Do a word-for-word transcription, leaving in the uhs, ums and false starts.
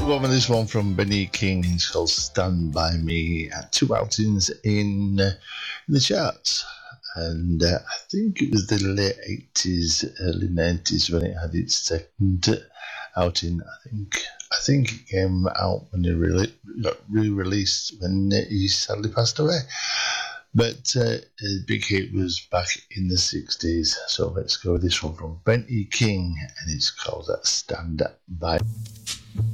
One with this one from Benny King. It's called Stand By Me. Had two outings in, uh, in the charts. And uh, I think it was the late eighties, early nineties when it had its second outing. I think I think it came out when it really got re-released when he sadly passed away. But uh, a big hit was back in the sixties. So let's go with this one from Benny King, and it's called Stand By Me.